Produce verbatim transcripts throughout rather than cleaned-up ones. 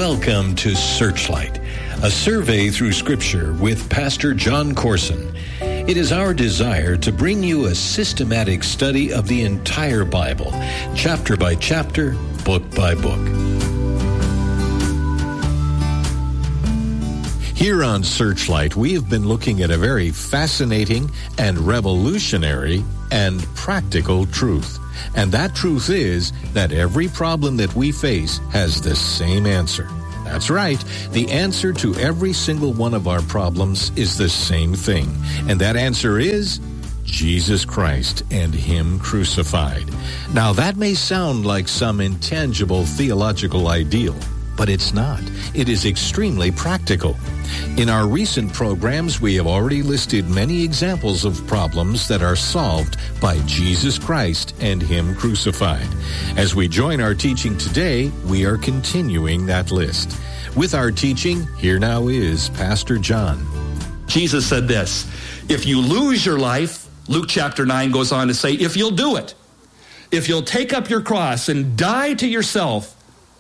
Welcome to Searchlight, a survey through Scripture with Pastor John Corson. It is our desire to bring you a systematic study of the entire Bible, chapter by chapter, book by book. Here on Searchlight, we have been looking at a very fascinating and revolutionary and practical truth. And that truth is that every problem that we face has the same answer. That's right. The answer to every single one of our problems is the same thing. And that answer is Jesus Christ and Him crucified. Now, that may sound like some intangible theological ideal, but it's not. It is extremely practical. In our recent programs, we have already listed many examples of problems that are solved by Jesus Christ and Him crucified. As we join our teaching today, we are continuing that list. With our teaching, here now is Pastor John. Jesus said this, if you lose your life, Luke chapter nine goes on to say, if you'll do it, if you'll take up your cross and die to yourself,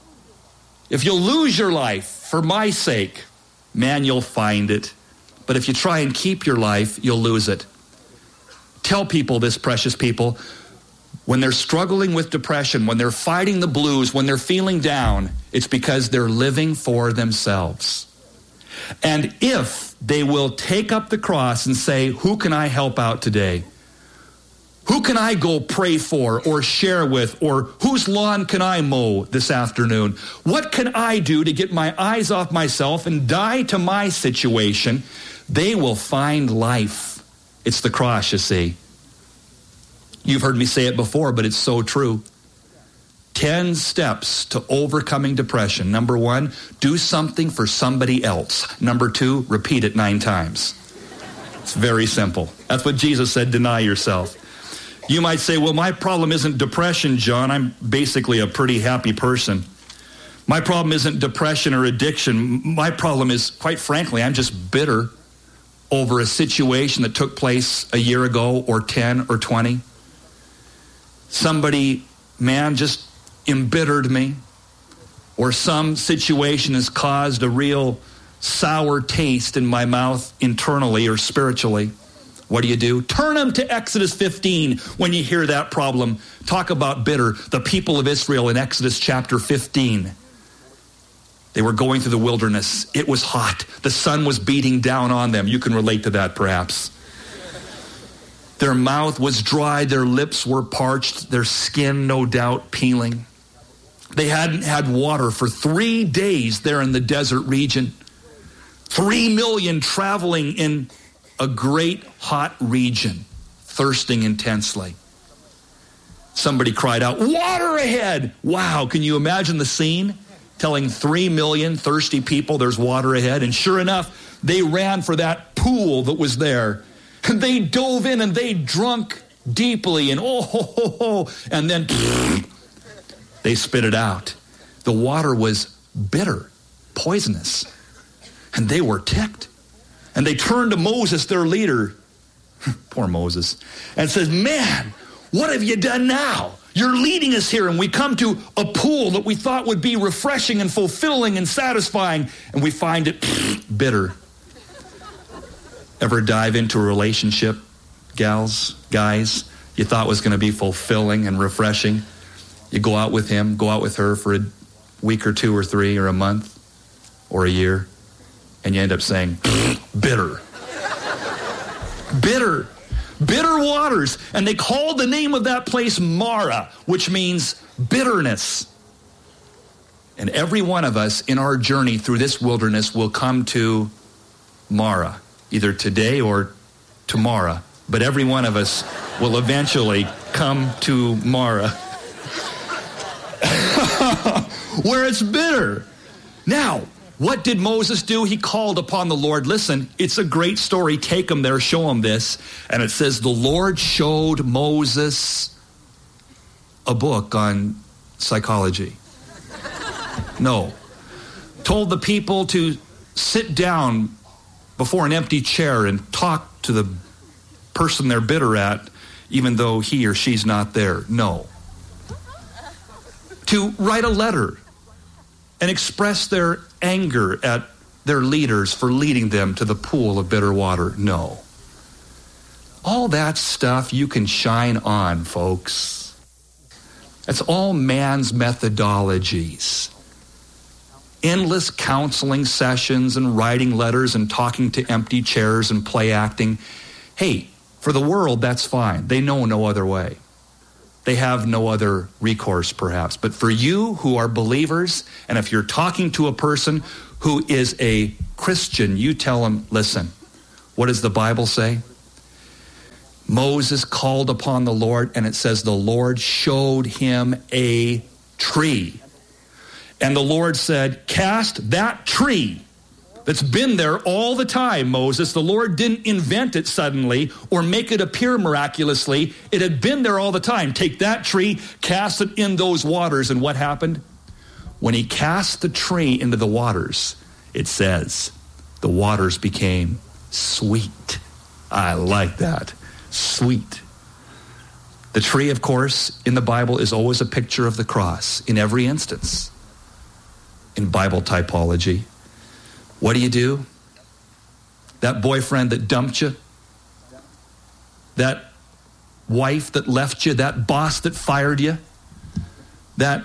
if you'll lose your life for my sake, man, you'll find it. But if you try and keep your life, you'll lose it. Tell people this, precious people, when they're struggling with depression, when they're fighting the blues, when they're feeling down, it's because they're living for themselves. And if they will take up the cross and say, who can I help out today? Who can I go pray for or share with, or whose lawn can I mow this afternoon? What can I do to get my eyes off myself and die to my situation? They will find life. It's the cross, you see. You've heard me say it before, but it's so true. Ten steps to overcoming depression. Number one, do something for somebody else. Number two, repeat it nine times. It's very simple. That's what Jesus said, deny yourself. You might say, well, my problem isn't depression, John. I'm basically a pretty happy person. My problem isn't depression or addiction. My problem is, quite frankly, I'm just bitter over a situation that took place a year ago or ten or twenty. Somebody, man, just embittered me, or some situation has caused a real sour taste in my mouth internally or spiritually. What do you do? Turn them to Exodus fifteen when you hear that problem. Talk about bitter. The people of Israel in Exodus chapter fifteen. They were going through the wilderness. It was hot. The sun was beating down on them. You can relate to that perhaps. Their mouth was dry. Their lips were parched. Their skin, no doubt, peeling. They hadn't had water for three days there in the desert region. Three million traveling in a great hot region, thirsting intensely. Somebody cried out, water ahead! Wow, can you imagine the scene? Telling three million thirsty people there's water ahead. And sure enough, they ran for that pool that was there. And they dove in and they drunk deeply and oh, ho, ho, ho, and then they spit it out. The water was bitter, poisonous, and they were ticked. And they turned to Moses, their leader, poor Moses, and says, man, what have you done now? You're leading us here, and we come to a pool that we thought would be refreshing and fulfilling and satisfying, and we find it bitter. Ever dive into a relationship, gals, guys, you thought was going to be fulfilling and refreshing? You go out with him, go out with her for a week or two or three or a month or a year, and you end up saying, bitter. Bitter. Bitter waters. And they called the name of that place Mara, which means bitterness. And every one of us in our journey through this wilderness will come to Mara, either today or tomorrow. But every one of us will eventually come to Mara, where it's bitter. Now, what did Moses do? He called upon the Lord. Listen, it's a great story. Take them there, show them this. And it says, the Lord showed Moses a book on psychology. No. Told the people to sit down before an empty chair and talk to the person they're bitter at, even though he or she's not there. No. To write a letter and express their anger at their leaders for leading them to the pool of bitter water? No. All that stuff you can shine on, folks. That's all man's methodologies. Endless counseling sessions and writing letters and talking to empty chairs and play acting. Hey, for the world, that's fine. They know no other way. They have no other recourse, perhaps. But for you who are believers, and if you're talking to a person who is a Christian, you tell them, listen, what does the Bible say? Moses called upon the Lord, and it says the Lord showed him a tree. And the Lord said, cast that tree that's been there all the time, Moses. The Lord didn't invent it suddenly or make it appear miraculously. It had been there all the time. Take that tree, cast it in those waters. And what happened? When he cast the tree into the waters, it says the waters became sweet. I like that. Sweet. The tree, of course, in the Bible is always a picture of the cross in every instance. In Bible typology, what do you do? That boyfriend that dumped you, that wife that left you, that boss that fired you, that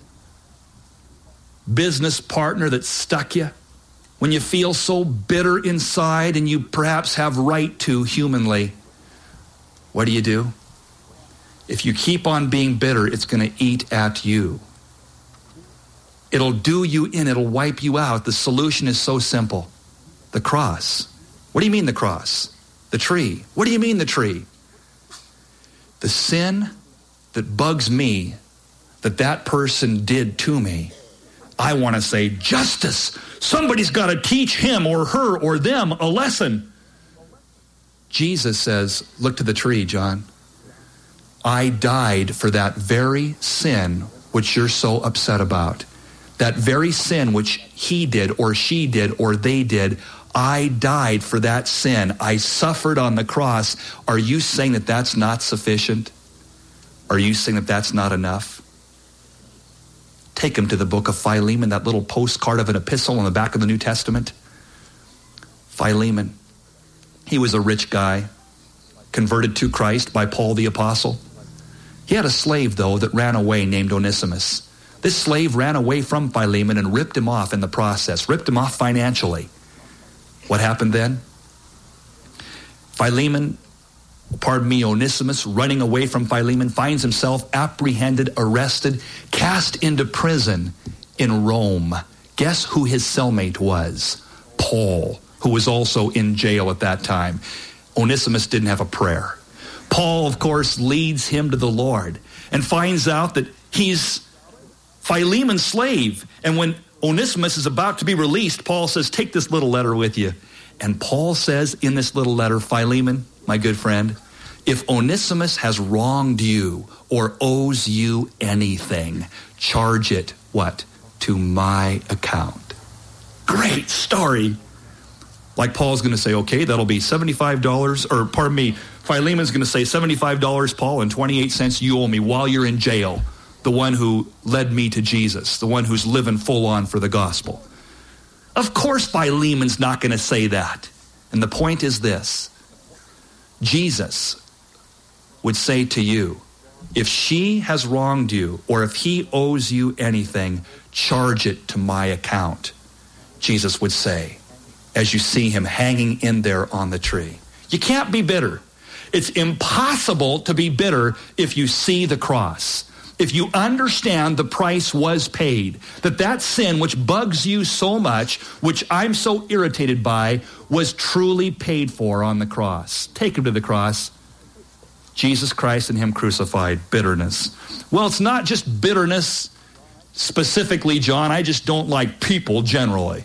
business partner that stuck you, when you feel so bitter inside and you perhaps have right to humanly, what do you do? If you keep on being bitter, it's going to eat at you. It'll do you in, it'll wipe you out. The solution is so simple. The cross. What do you mean the cross? The tree. What do you mean the tree? The sin that bugs me, that that person did to me, I want to say, justice. Somebody's got to teach him or her or them a lesson. Jesus says, look to the tree, John. I died for that very sin which you're so upset about. That very sin which he did or she did or they did, I died for that sin. I suffered on the cross. Are you saying that that's not sufficient? Are you saying that that's not enough? Take him to the book of Philemon, that little postcard of an epistle on the back of the New Testament. Philemon. He was a rich guy, converted to Christ by Paul the Apostle. He had a slave, though, that ran away named Onesimus. This slave ran away from Philemon and ripped him off in the process, ripped him off financially. What happened then? Philemon, pardon me, Onesimus, running away from Philemon, finds himself apprehended, arrested, cast into prison in Rome. Guess who his cellmate was? Paul, who was also in jail at that time. Onesimus didn't have a prayer. Paul, of course, leads him to the Lord and finds out that he's Philemon's slave. And when Onesimus is about to be released, Paul says, take this little letter with you. And Paul says in this little letter, Philemon, my good friend, if Onesimus has wronged you or owes you anything, charge it, what? To my account. Great story. Like Paul's going to say, okay, that'll be seventy-five dollars, or pardon me, Philemon's going to say seventy-five dollars, Paul, and twenty-eight cents you owe me while you're in jail. The one who led me to Jesus, the one who's living full on for the gospel. Of course Philemon's not going to say that. And the point is this. Jesus would say to you, if she has wronged you or if he owes you anything, charge it to my account. Jesus would say, as you see him hanging in there on the tree. You can't be bitter. It's impossible to be bitter if you see the cross. If you understand the price was paid, that that sin which bugs you so much, which I'm so irritated by, was truly paid for on the cross. Take him to the cross. Jesus Christ and him crucified. Bitterness. Well, it's not just bitterness specifically, John. I just don't like people generally.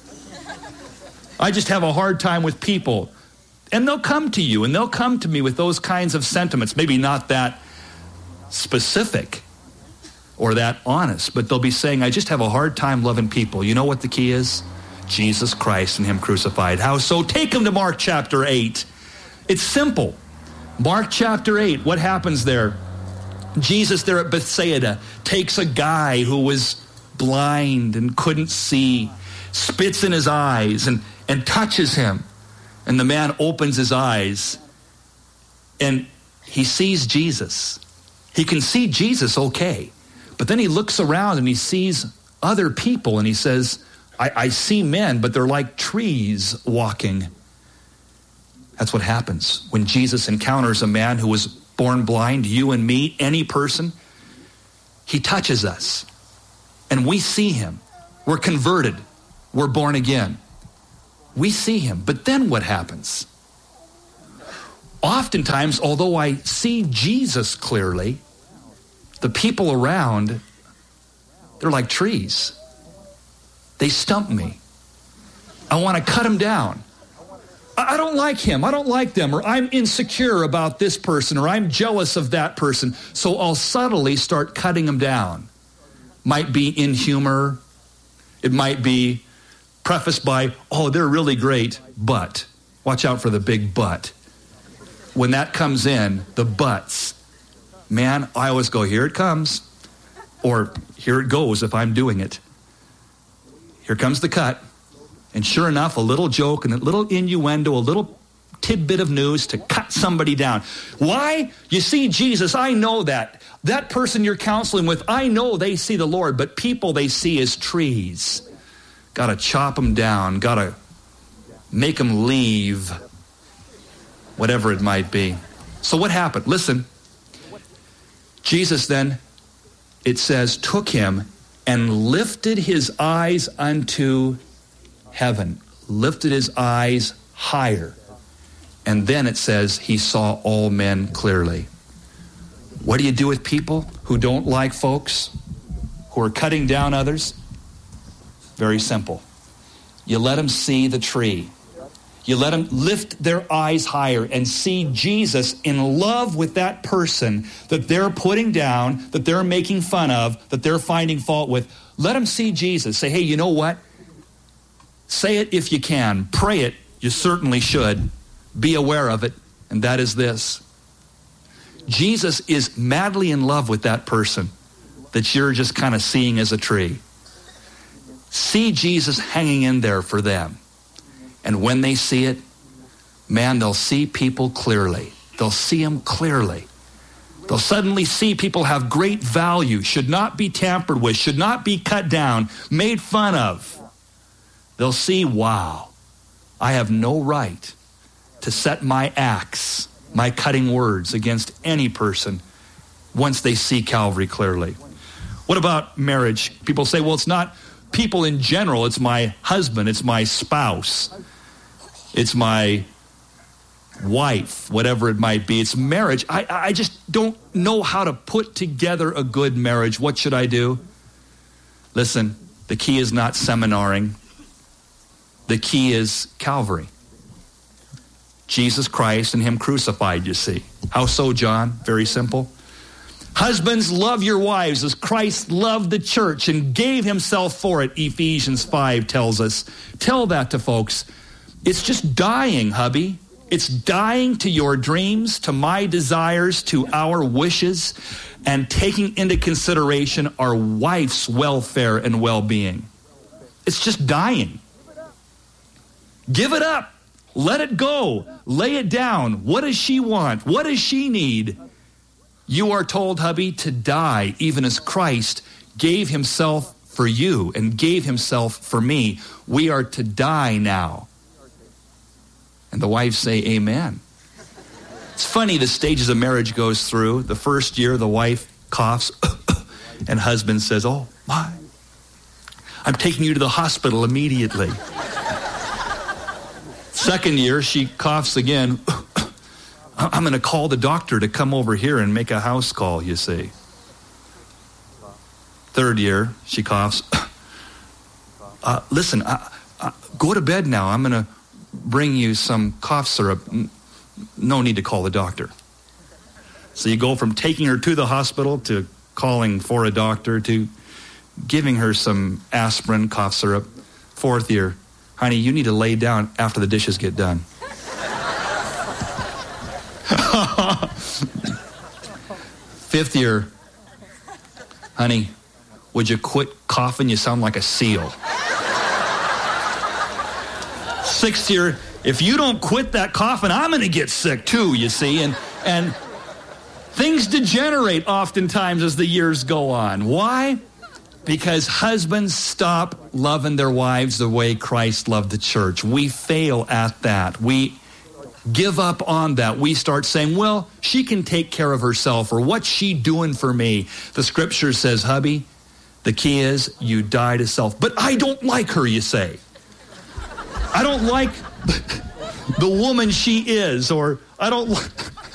I just have a hard time with people. And they'll come to you and they'll come to me with those kinds of sentiments. Maybe not that specific or that honest, but they'll be saying, I just have a hard time loving people. You know what the key is? Jesus Christ and him crucified. How so? Take them to Mark chapter eight. It's simple. Mark chapter eight, what happens there? Jesus there at Bethsaida takes a guy who was blind and couldn't see, spits in his eyes and, and touches him. And the man opens his eyes and he sees Jesus. He can see Jesus okay. But then he looks around and he sees other people and he says, I, I see men, but they're like trees walking. That's what happens when Jesus encounters a man who was born blind, you and me, any person. He touches us and we see him. We're converted. We're born again. We see him. But then what happens? Oftentimes, although I see Jesus clearly, the people around, they're like trees. They stump me. I want to cut them down. I don't like him. I don't like them. Or I'm insecure about this person. Or I'm jealous of that person. So I'll subtly start cutting them down. Might be in humor. It might be prefaced by, oh, they're really great, but. Watch out for the big but. When that comes in, the buts. Man, I always go, here it comes. Or here it goes if I'm doing it. Here comes the cut. And sure enough, a little joke and a little innuendo, a little tidbit of news to cut somebody down. Why? You see Jesus, I know that. That person you're counseling with, I know they see the Lord, but people they see as trees. Got to chop them down. Got to make them leave. Whatever it might be. So what happened? Listen. Jesus then, it says, took him and lifted his eyes unto heaven, lifted his eyes higher. And then it says he saw all men clearly. What do you do with people who don't like folks, who are cutting down others? Very simple. You let them see the tree. You let them lift their eyes higher and see Jesus in love with that person that they're putting down, that they're making fun of, that they're finding fault with. Let them see Jesus. Say, hey, you know what? Say it if you can. Pray it. You certainly should. Be aware of it. And that is this. Jesus is madly in love with that person that you're just kind of seeing as a tree. See Jesus hanging in there for them. And when they see it, man, they'll see people clearly. They'll see him clearly. They'll suddenly see people have great value, should not be tampered with, should not be cut down, made fun of. They'll see, wow, I have no right to set my axe, my cutting words against any person once they see Calvary clearly. What about marriage? People say, well, it's not people in general. It's my husband. It's my spouse. It's my wife, whatever it might be. It's marriage. I, I just don't know how to put together a good marriage. What should I do? Listen, the key is not seminaring. The key is Calvary. Jesus Christ and him crucified, you see. How so, John? Very simple. Husbands, love your wives as Christ loved the church and gave himself for it, Ephesians five tells us. Tell that to folks. It's just dying, hubby. It's dying to your dreams, to my desires, to our wishes, and taking into consideration our wife's welfare and well-being. It's just dying. Give it up. Let it go. Lay it down. What does she want? What does she need? You are told, hubby, to die, even as Christ gave himself for you and gave himself for me. We are to die now. And the wives say, amen. It's funny, the stages of marriage goes through. The first year, the wife coughs, and husband says, oh, my, I'm taking you to the hospital immediately. Second year, she coughs again. I'm going to call the doctor to come over here and make a house call, you see. Third year, she coughs. Uh, listen, uh, uh, go to bed now. I'm going to bring you some cough syrup. No need to call the doctor. So you go from taking her to the hospital to calling for a doctor to giving her some aspirin, cough syrup. Fourth year, honey, you need to lay down after the dishes get done. Fifth year, honey, would you quit coughing? You sound like a seal. Sixth year, if you don't quit that coughing, I'm going to get sick too, you see. And, and things degenerate oftentimes as the years go on. Why? Because husbands stop loving their wives the way Christ loved the church. We fail at that. We give up on that. We start saying, well, she can take care of herself, or what's she doing for me? The scripture says, hubby, the key is you die to self. But I don't like her, you say. I don't like the woman she is, or I don't,